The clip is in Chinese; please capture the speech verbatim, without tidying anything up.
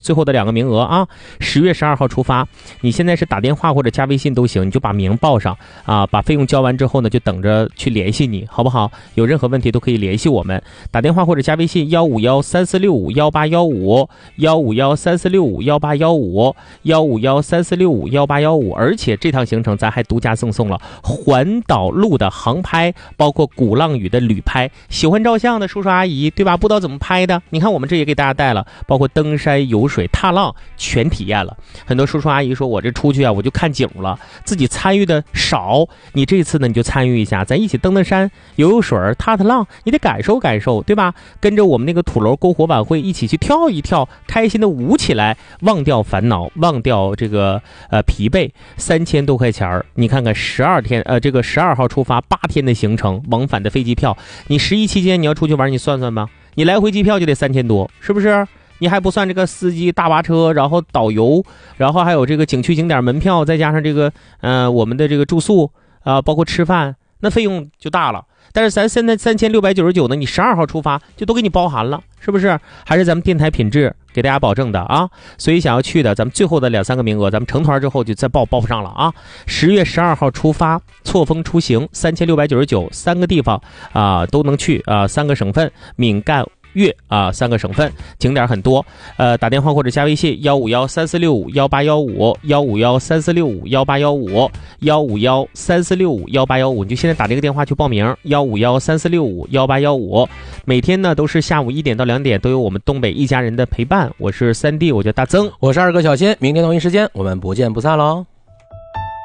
最后的两个名额啊，十月十二号出发。你现在是打电话或者加微信都行，你就把名报上啊，把费用交完之后呢，就等着去联系你，好不好？有任何问题都可以联系我们，打电话或者加微信幺五幺三四六五幺八幺五幺五幺三四六五幺八幺五幺五幺三四六五幺八幺五。而且这趟行程咱还独家赠送了环岛路的航拍，包括鼓浪屿的旅拍。喜欢照相的叔叔阿姨，对吧？不知道怎么拍的，你看我们这也给大家带了，包括登山游水踏浪全体验了。很多叔叔阿姨说我这出去啊我就看景了，自己参与的少，你这次呢你就参与一下，咱一起登登山游游水踏踏浪，你得感受感受，对吧？跟着我们那个土楼篝火晚会一起去跳一跳，开心的舞起来，忘掉烦恼，忘掉这个呃疲惫。三千多块钱你看看十二天呃这个十二号出发八天的行程，往返的飞机票，你十一期间你要出去玩，你算算吧，你来回机票就得三千多，是不是？你还不算这个司机、大巴车，然后导游，然后还有这个景区景点门票，再加上这个呃我们的这个住宿啊、呃，包括吃饭，那费用就大了。但是咱现在三千六百九十九呢，你十二号出发就都给你包含了，是不是？还是咱们电台品质给大家保证的啊。所以想要去的，咱们最后的两三个名额，咱们成团之后就再报报不上了啊。十月十二号出发，错峰出行，三千六百九十九，三个地方啊、呃、都能去啊、呃，三个省份，闽赣粤啊，三个省份，景点很多。呃，打电话或者加微信幺五幺三四六五幺八幺五幺五幺三四六五幺八幺五幺五幺三四六五幺八幺五，你就现在打这个电话去报名幺五幺三四六五幺八幺五。每天呢都是下午一点到两点，都有我们东北一家人的陪伴。我是三弟，我叫大曾， 我是二哥小新。明天同一时间我们不见不散喽。